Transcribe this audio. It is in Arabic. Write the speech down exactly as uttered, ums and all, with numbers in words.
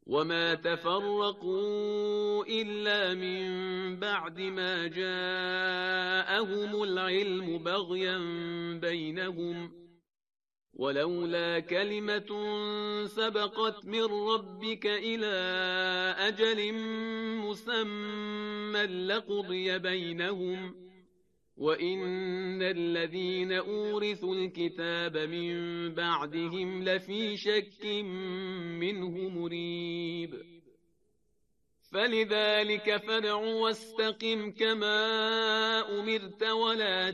وما تفرقوا إلا من بعد ما جاءهم العلم بغيا بينهم، ولولا كلمة سبقت من ربك إلى أجل مسمى لقضي بينهم، وإن الذين أورثوا الكتاب من بعدهم لفي شك منه مريب. فلذلك فادع واستقم كما أمرت ولا